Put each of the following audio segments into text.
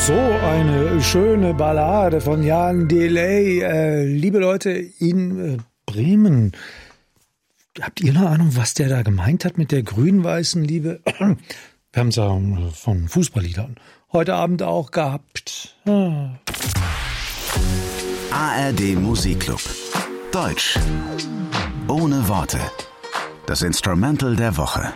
So eine schöne Ballade von Jan Delay. Liebe Leute in Bremen, habt ihr eine Ahnung, was der da gemeint hat mit der grün-weißen Liebe? Wir haben es ja von Fußballliedern heute Abend auch gehabt. ARD Musikclub. Deutsch. Ohne Worte. Das Instrumental der Woche.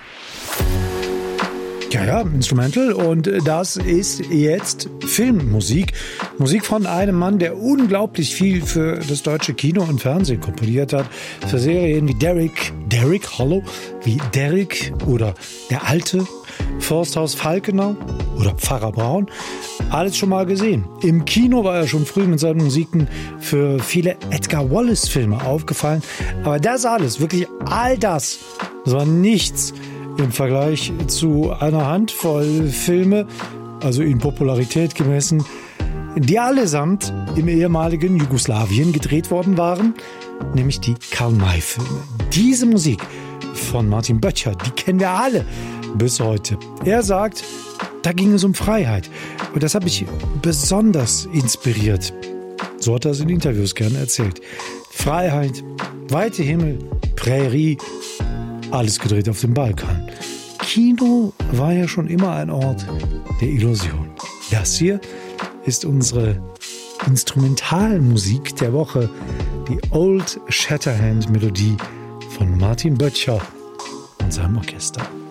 Ja, Instrumental, und das ist jetzt Filmmusik. Musik von einem Mann, der unglaublich viel für das deutsche Kino und Fernsehen komponiert hat. Für Serien wie Derek Hollow, wie Derek oder Der Alte, Forsthaus Falkenau oder Pfarrer Braun. Alles schon mal gesehen. Im Kino war er schon früh mit seinen Musiken für viele Edgar Wallace-Filme aufgefallen. Aber das alles, wirklich all das war nichts im Vergleich zu einer Handvoll Filme, also in Popularität gemessen, die allesamt im ehemaligen Jugoslawien gedreht worden waren, nämlich die Karl-May-Filme. Diese Musik von Martin Böttcher, die kennen wir alle bis heute. Er sagt, da ging es um Freiheit. Und das hat mich besonders inspiriert. So hat er es in Interviews gerne erzählt. Freiheit, weite Himmel, Prärie, alles gedreht auf dem Balkan. Kino war ja schon immer ein Ort der Illusion. Das hier ist unsere Instrumentalmusik der Woche, die Old Shatterhand Melodie von Martin Böttcher und seinem Orchester.